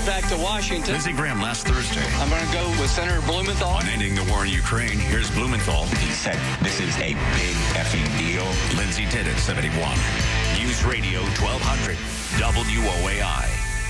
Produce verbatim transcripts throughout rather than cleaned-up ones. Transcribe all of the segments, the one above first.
back to Washington. Lindsey Graham last Thursday. I'm going to go with Senator Blumenthal. On ending the war in Ukraine, here's Blumenthal. He said this is a big effing deal. Lindsey did at seventy-one. News Radio twelve hundred W O A I.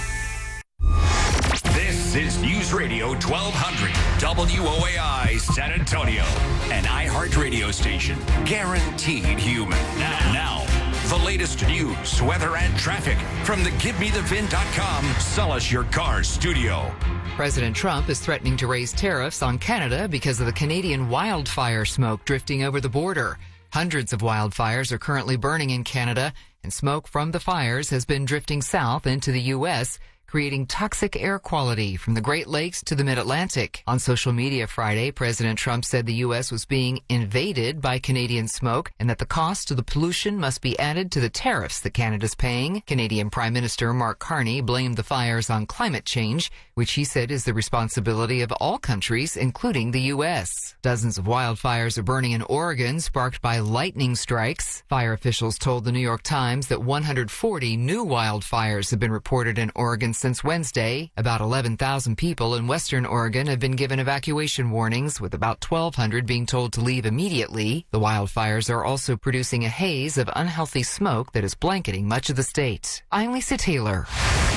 This is News Radio twelve hundred W O A I San Antonio, an iHeart radio station, guaranteed human. Now, now, the latest news, weather, and traffic from the Give Me The V I N dot com Sell Us Your Car studio. President Trump is threatening to raise tariffs on Canada because of the Canadian wildfire smoke drifting over the border. Hundreds of wildfires are currently burning in Canada, and smoke from the fires has been drifting south into the U S, creating toxic air quality from the Great Lakes to the Mid-Atlantic. On social media Friday, President Trump said the U S was being invaded by Canadian smoke and that the cost of the pollution must be added to the tariffs that Canada's paying. Canadian Prime Minister Mark Carney blamed the fires on climate change, which he said is the responsibility of all countries, including the U S. Dozens of wildfires are burning in Oregon, sparked by lightning strikes. Fire officials told the New York Times that one hundred forty new wildfires have been reported in Oregon since Wednesday. About eleven thousand people in western Oregon have been given evacuation warnings, with about twelve hundred being told to leave immediately. The wildfires are also producing a haze of unhealthy smoke that is blanketing much of the state. I'm Lisa Taylor.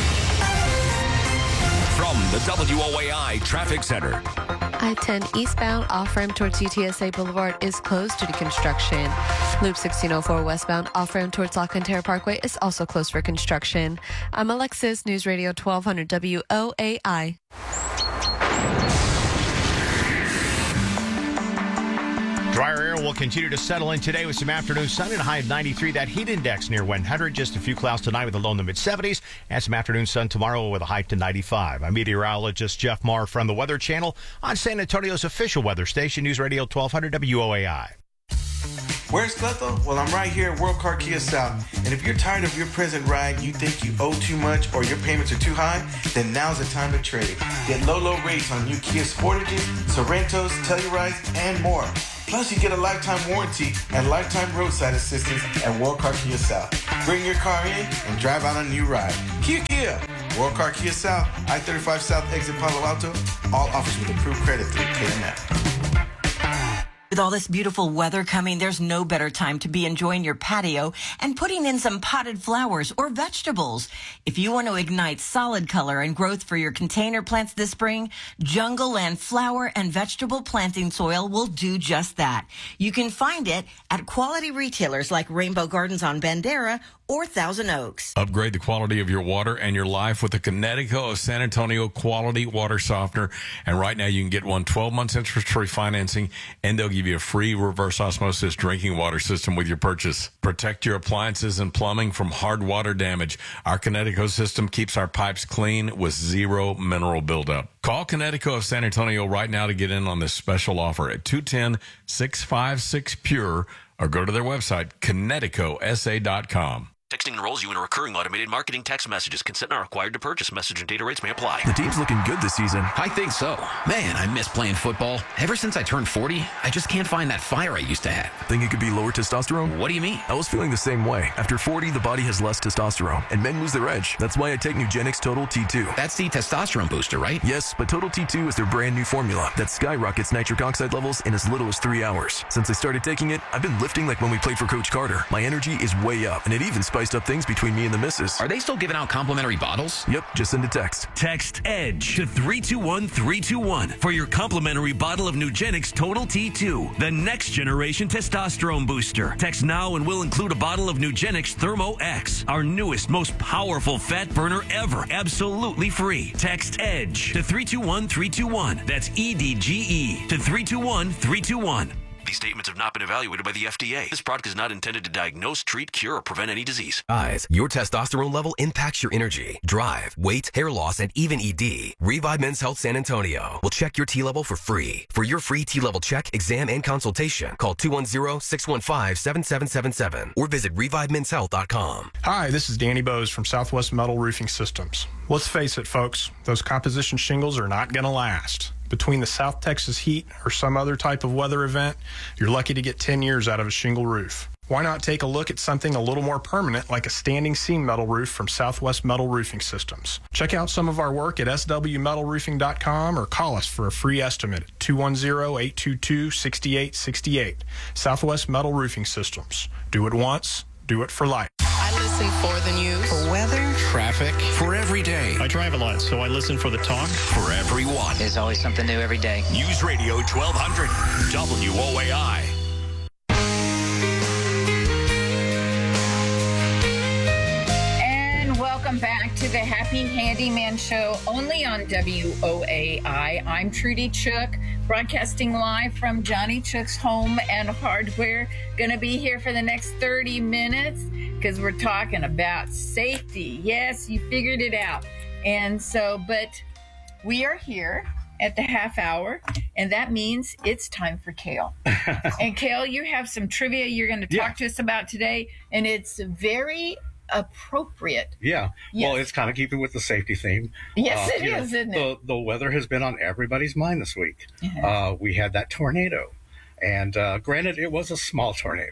From the W O A I Traffic Center. I ten eastbound off-ramp towards U T S A Boulevard is closed due to construction. Loop sixteen oh four westbound off-ramp towards La Cantera Parkway is also closed for construction. I'm Alexis, News Radio twelve hundred W O A I. Drier air will continue to settle in today with some afternoon sun and a high of ninety-three. That heat index near one hundred. Just a few clouds tonight with a low in the mid-seventies. And some afternoon sun tomorrow with a high to ninety-five. I'm meteorologist Jeff Marr from the Weather Channel on San Antonio's official weather station, News Radio twelve hundred W O A I. Where's Clethel? Well, I'm right here at World Car Kia South. And if you're tired of your present ride, you think you owe too much, or your payments are too high, then now's the time to trade. Get low, low rates on new Kia Sportages, Sorrentos, Tellurides, and more. Plus, you get a lifetime warranty and lifetime roadside assistance at World Car Kia South. Bring your car in and drive out on a new ride. Kia Kia! World Car Kia South, I thirty-five South exit Palo Alto. All offers with approved credit through K M F. With all this beautiful weather coming, there's no better time to be enjoying your patio and putting in some potted flowers or vegetables. If you want to ignite solid color and growth for your container plants this spring, Jungle Land flower and vegetable planting soil will do just that. You can find it at quality retailers like Rainbow Gardens on Bandera or Thousand Oaks. Upgrade the quality of your water and your life with the Connecticut of San Antonio Quality Water Softener. And right now you can get one twelve months interest-free financing, and they'll give you a free reverse osmosis drinking water system with your purchase. Protect your appliances and plumbing from hard water damage. Our Connecticut system keeps our pipes clean with zero mineral buildup. Call Connecticut of San Antonio right now to get in on this special offer at two one zero, six five six, P U R E or go to their website, Connecticut S A dot com. Texting enrolls you in a recurring automated marketing text messages. Consent not required to purchase. Message and data rates may apply. The team's looking good this season. I think so. Man, I miss playing football. Ever since I turned forty, I just can't find that fire I used to have. Think it could be lower testosterone? What do you mean? I was feeling the same way. After forty, the body has less testosterone, and men lose their edge. That's why I take Nugenix Total T two. That's the testosterone booster, right? Yes, but Total T two is their brand new formula that skyrockets nitric oxide levels in as little as three hours. Since I started taking it, I've been lifting like when we played for Coach Carter. My energy is way up, and it even spiced up things between me and the missus. Are they still giving out complimentary bottles? Yep, just send a text. Text EDGE to three two one three two one for your complimentary bottle of Nugenix Total T two, the next generation testosterone booster. Text now and we'll include a bottle of Nugenix Thermo X, our newest, most powerful fat burner ever, absolutely free. Text EDGE to three two one three two one. That's E D G E to three two one three two one. These statements have not been evaluated by the F D A. This product is not intended to diagnose, treat, cure, or prevent any disease. Guys, your testosterone level impacts your energy, drive, weight, hair loss, and even E D. Revive Men's Health San Antonio will check your T level for free. For your free T level check, exam, and consultation, call two one zero, six one five, seven seven seven seven or visit revive men's health dot com. Hi, this is Danny Bose from Southwest Metal Roofing Systems. Let's face it, folks, those composition shingles are not going to last. Between the South Texas heat or some other type of weather event, you're lucky to get ten years out of a shingle roof. Why not take a look at something a little more permanent like a standing seam metal roof from Southwest Metal Roofing Systems? Check out some of our work at S W metal roofing dot com or call us for a free estimate at two one zero, eight two two, six eight six eight. Southwest Metal Roofing Systems. Do it once, do it for life. I listen for the news, For weather, Traffic for every day. I drive a lot, so I listen for the talk. For everyone. There's always something new every day. News Radio twelve hundred W O A I. Welcome back to the Happy Handyman Show, only on W O A I. I'm Trudy Chook, broadcasting live from Johnny Chook's Home and Hardware. Going to be here for the next thirty minutes because we're talking about safety. Yes, you figured it out. And so, but we are here at the half hour, and that means it's time for Cale. And Cale, you have some trivia you're going to talk Yeah. to us about today, and it's very appropriate. Yeah. Yes. Well, it's kind of keeping with the safety theme. Yes, it you is, isn't the, it? The weather has been on everybody's mind this week. Yeah. Uh, we had that tornado. And uh, granted, it was a small tornado.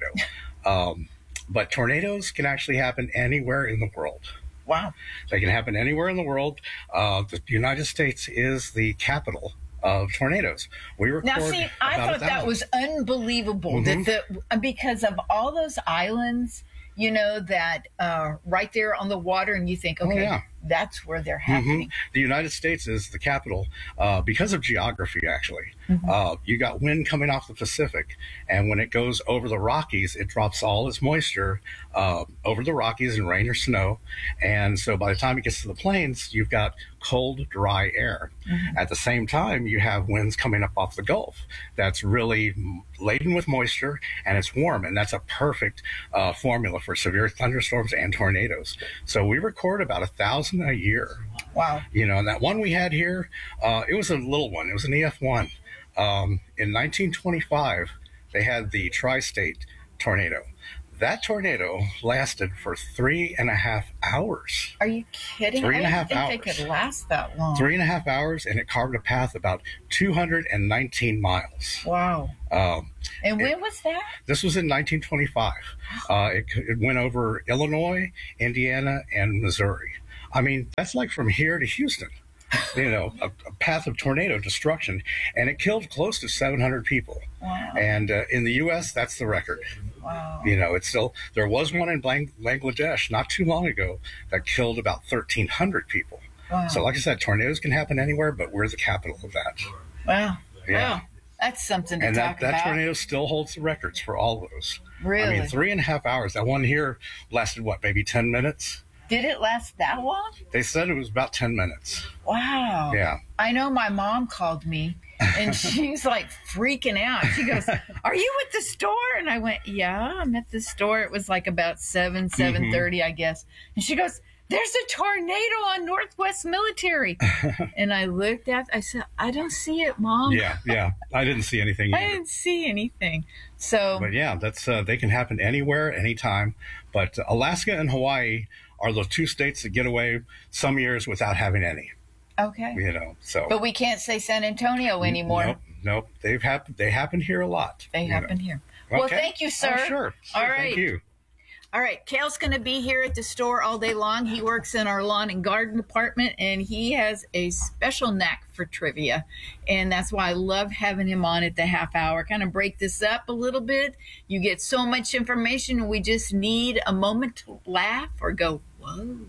um, but tornadoes can actually happen anywhere in the world. Wow. They can happen anywhere in the world. Uh, the United States is the capital of tornadoes. We record Now, see, I about a thought that thousand. was unbelievable Mhm. that the because of all those islands, you know, that uh, right there on the water, and you think, Oh, okay, yeah. that's where they're Mhm. happening. The United States is the capital uh, because of geography, actually. Mhm. Uh, you got wind coming off the Pacific, and when it goes over the Rockies, it drops all its moisture uh, over the Rockies in rain or snow. And so by the time it gets to the plains, you've got cold, dry air. Mhm. At the same time, you have winds coming up off the Gulf that's really laden with moisture, and it's warm, and that's a perfect uh, formula for severe thunderstorms and tornadoes. So we record about a thousand a year. Wow. You know, and that one we had here, uh, it was a little one. It was an E F one. Um, in nineteen twenty-five, they had the tri-state tornado. That tornado lasted for three and a half hours. Are you kidding? Three and a I half didn't think hours. they could last that long. Three and a half hours, and it carved a path about two hundred nineteen miles. Wow. Um, And when was that? this was in nineteen twenty-five. Uh, it, it went over Illinois, Indiana, and Missouri. I mean, that's like from here to Houston, you know, a, a path of tornado destruction. And it killed close to seven hundred people. Wow. And uh, in the U S, that's the record. Wow. You know, it's still, there was one in Bang- Bangladesh not too long ago that killed about thirteen hundred people. Wow. So like I said, tornadoes can happen anywhere, but we're the capital of that. Wow. Yeah. Wow. That's something to And talk that, that about. tornado still holds the records for all of those. I Really? mean, three and a half hours. That one here lasted, what, maybe ten minutes? Did it last that long? They said it was about ten minutes. Wow. Yeah. I know my mom called me and she's like freaking out. She goes, "Are you at the store?" And I went, "Yeah, I'm at the store." It was like about seven, seven thirty, I guess. And she goes, "There's a tornado on Northwest Military." And I looked at, I said, "I don't see it, Mom." Yeah, yeah. I didn't see anything I either. didn't see anything. So, But yeah, that's uh, they can happen anywhere, anytime. But Alaska and Hawaii are the two states that get away some years without having any. okay. You know, so But we can't say San Antonio anymore. Nope, nope. They've happened. They happen here a lot. They you happen know. here. Well, Okay. thank you, sir. Oh, sure. All Sure, right. Thank you. All right, Cale's going to be here at the store all day long. He works in our lawn and garden department, and he has a special knack for trivia. And that's why I love having him on at the half hour. Kind of break this up a little bit. You get so much information, and we just need a moment to laugh or go, whoa.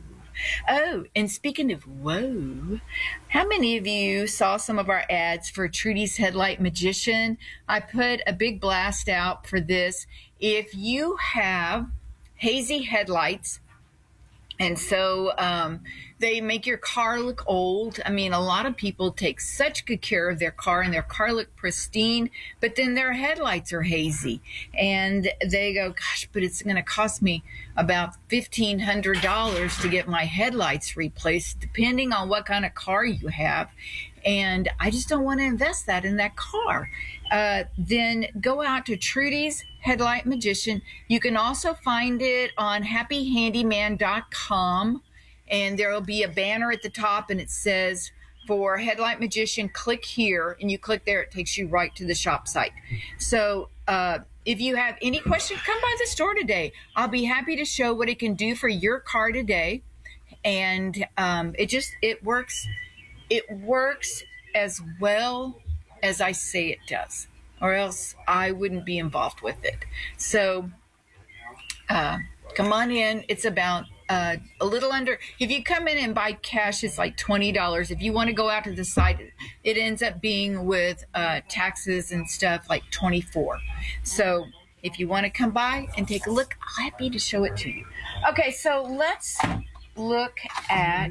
Oh, and speaking of whoa, how many of you saw some of our ads for Trudy's Headlight Magician? I put a big blast out for this. If you have hazy headlights, and so um, they make your car look old. I mean, a lot of people take such good care of their car, and their car look pristine, but then their headlights are hazy. And they go, gosh, but it's going to cost me about fifteen hundred dollars to get my headlights replaced, depending on what kind of car you have. And I just don't want to invest that in that car. Uh, then go out to Trudy's Headlight Magician. You can also find it on happy handyman dot com, and there will be a banner at the top, and it says, for Headlight Magician, click here, and you click there, it takes you right to the shop site. So uh, if you have any questions, come by the store today. I'll be happy to show what it can do for your car today. And um, it just, it works, it works as well as I say it does, or else I wouldn't be involved with it. So uh, come on in. It's about uh, a little under, if you come in and buy cash, it's like twenty dollars. If you want to go out to the side, it ends up being with uh, taxes and stuff like twenty-four dollars. So if you want to come by and take a look, I'm happy to show it to you. Okay, so let's look at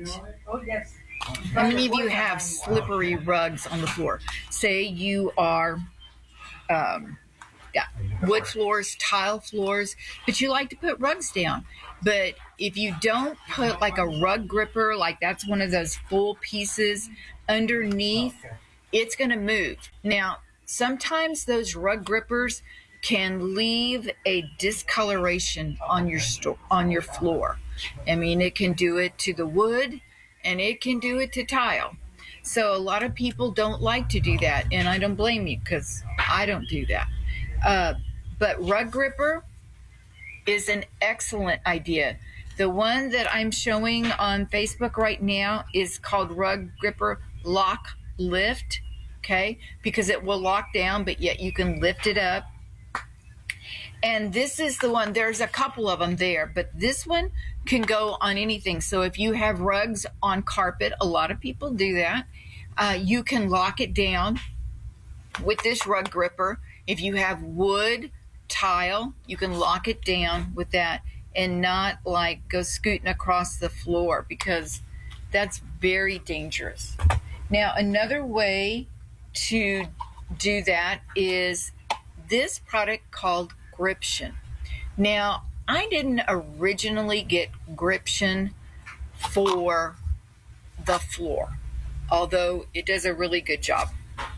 how many of you have slippery rugs on the floor. Say you are um, yeah, wood floors, tile floors, but you like to put rugs down. But if you don't put like a rug gripper, like that's one of those full pieces underneath, it's going to move. Now, sometimes those rug grippers can leave a discoloration on your sto- on your floor. I mean, it can do it to the wood and it can do it to tile. So a lot of people don't like to do that, and I don't blame you because I don't do that. Uh, but rug gripper is an excellent idea. The one that I'm showing on Facebook right now is called Rug Gripper Lock Lift, okay? Because it will lock down, but yet you can lift it up. And this is the one, there's a couple of them there, but this one can go on anything. So if you have rugs on carpet, a lot of people do that, uh, you can lock it down with this rug gripper. If you have wood, tile, you can lock it down with that and not like go scooting across the floor, because that's very dangerous. Now, another way to do that is this product called Gription. Now, I didn't originally get Gription for the floor, although it does a really good job.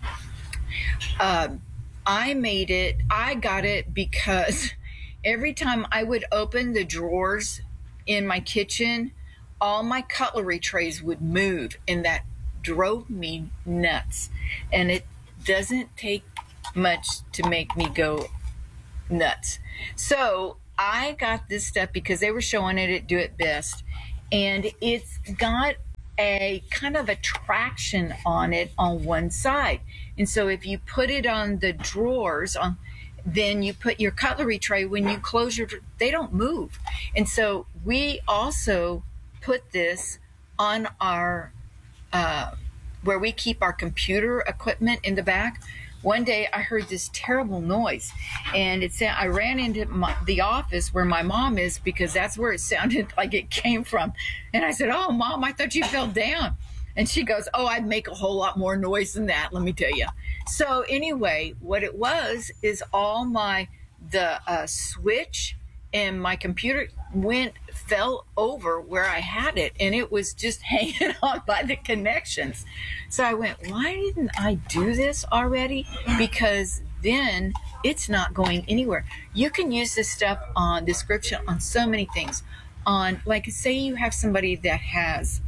Um, I made it, I got it because every time I would open the drawers in my kitchen, all my cutlery trays would move, and that drove me nuts. And it doesn't take much to make me go nuts. So I got this stuff because they were showing it at Do It Best, and it's got a kind of a traction on it on one side. And so if you put it on the drawers, on, then you put your cutlery tray, when you close your, they don't move. And so we also put this on our, uh, where we keep our computer equipment in the back. One day I heard this terrible noise, and it said, I ran into my, the office where my mom is, because that's where it sounded like it came from. And I said, oh, Mom, I thought you fell down. And she goes, oh, I'd make a whole lot more noise than that, let me tell you. So anyway, what it was is all my, the uh, switch and my computer went, fell over where I had it, and it was just hanging on by the connections. So I went, why didn't I do this already? Because then it's not going anywhere. You can use this stuff on description on so many things. On, like, say you have somebody that has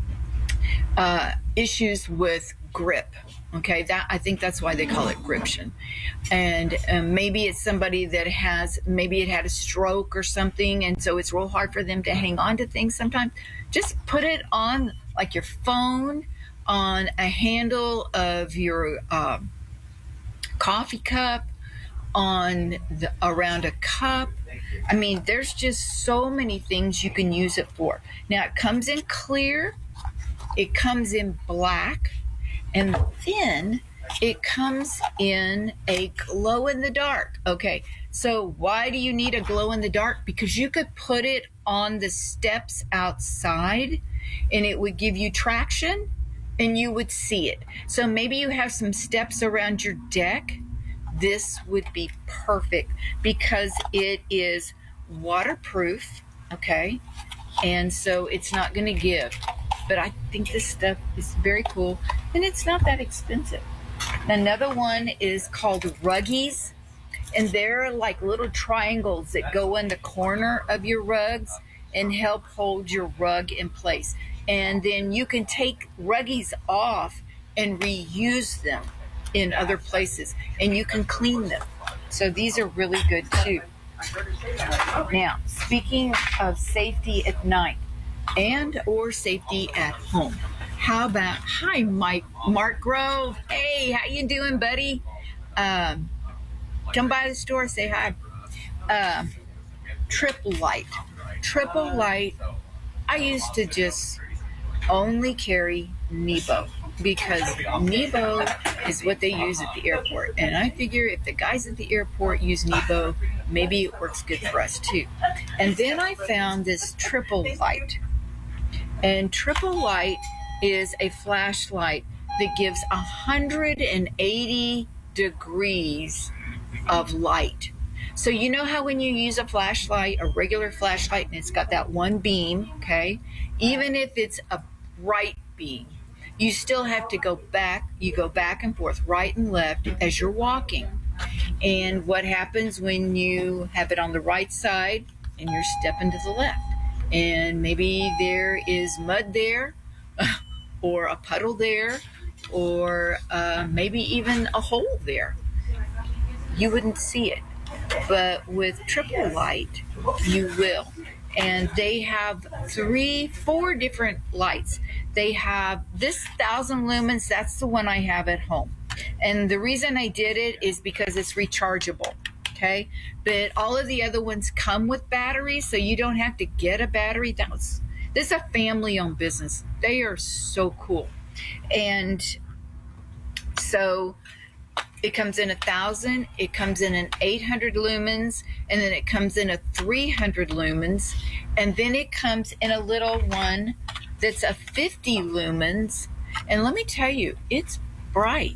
uh, issues with grip. Okay, that I think that's why they call it Gription. And um, maybe it's somebody that has, maybe it had a stroke or something, and so it's real hard for them to hang on to things sometimes. Just put it on, like your phone, on a handle of your um, coffee cup, on the, around a cup. I mean, there's just so many things you can use it for. Now, it comes in clear, it comes in black, and then it comes in a glow in the dark. Okay, so why do you need a glow in the dark? Because you could put it on the steps outside and it would give you traction and you would see it. So maybe you have some steps around your deck. This would be perfect because it is waterproof, okay? And so it's not going to give. But I think this stuff is very cool, and it's not that expensive. Another one is called Ruggies, and they're like little triangles that go in the corner of your rugs and help hold your rug in place. And then you can take Ruggies off and reuse them in other places, and you can clean them. So these are really good too. Now, speaking of safety at night and or safety at home, how about, hi, Mike, Mark Grove. Hey, how you doing, buddy? Um, come by the store, say hi. Uh, triple light. Triple light, I used to just only carry Nebo because Nebo is what they use at the airport. And I figure if the guys at the airport use Nebo, maybe it works good for us too. And then I found this triple light. And triple light is a flashlight that gives one hundred eighty degrees of light. So you know how when you use a flashlight, a regular flashlight, and it's got that one beam, okay? Even if it's a bright beam, you still have to go back. You go back and forth, right and left, as you're walking. And what happens when you have it on the right side and you're stepping to the left? And maybe there is mud there, or a puddle there, or uh, maybe even a hole there. You wouldn't see it. But with triple light, you will. And they have three, four different lights. They have this thousand lumens, that's the one I have at home. And the reason I did it is because it's rechargeable, okay? But all of the other ones come with batteries, so you don't have to get a battery. That was, this is a family-owned business. They are so cool. And so it comes in a thousand, it comes in an eight hundred lumens, and then it comes in a three hundred lumens, and then it comes in a little one that's a fifty lumens. And let me tell you, it's bright.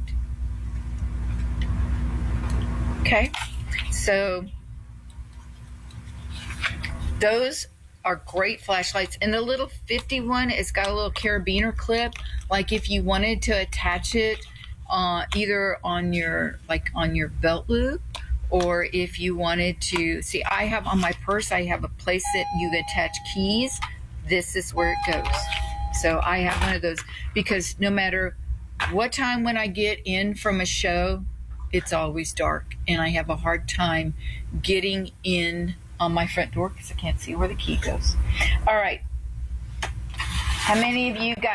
Okay, so those are great flashlights. And the little fifty one, it's got a little carabiner clip, like if you wanted to attach it uh, either on your, like on your belt loop, or if you wanted to, see, I have on my purse, I have a place that you attach keys. This is where it goes. So I have one of those, because no matter what time when I get in from a show, it's always dark, and I have a hard time getting in on my front door because I can't see where the key goes. All right. How many of you got